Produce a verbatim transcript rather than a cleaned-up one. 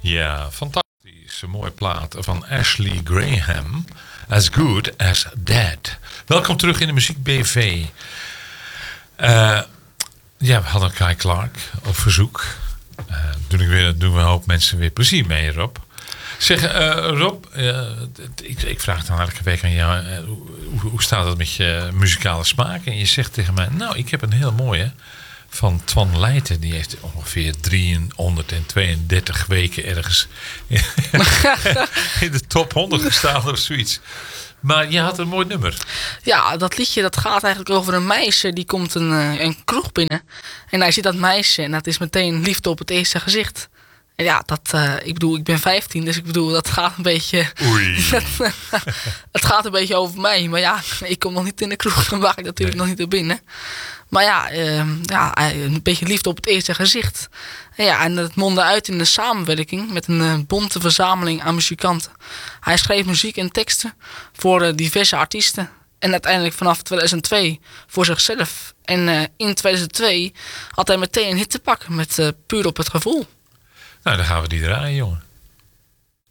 Ja, fantastisch. Een mooie plaat van Ashley Graham. As Good As Dead. Welkom terug in de Muziek B V. Uh, ja, we hadden Kai Clark op verzoek. Uh, doen, ik weer, doen we een hoop mensen weer plezier mee, Rob. Zeg, uh, Rob, uh, ik, ik vraag dan elke week aan jou, uh, hoe, hoe staat het met je muzikale smaak? En je zegt tegen mij, nou, ik heb een heel mooie van Twan Leijten. Die heeft ongeveer driehonderdtweeëndertig weken ergens in de top honderd gestaan of zoiets. Maar je had een mooi nummer. Ja, dat liedje dat gaat eigenlijk over een meisje. Die komt een, een kroeg binnen. En hij ziet dat meisje en dat is meteen liefde op het eerste gezicht. En ja, dat, uh, ik bedoel, ik ben vijftien, dus ik bedoel, dat gaat een beetje... Oei. Het gaat een beetje over mij. Maar ja, ik kom nog niet in de kroeg, dan waag ik natuurlijk nee. nog niet er binnen. Maar ja, uh, ja, een beetje liefde op het eerste gezicht. En ja, en het mondde uit in een samenwerking met een uh, bonte verzameling aan muzikanten. Hij schreef muziek en teksten voor uh, diverse artiesten. En uiteindelijk vanaf tweeduizend twee voor zichzelf. En uh, in tweeduizend twee had hij meteen een hit te pakken met uh, Puur op het gevoel. Nou, dan gaan we die draaien, jongen.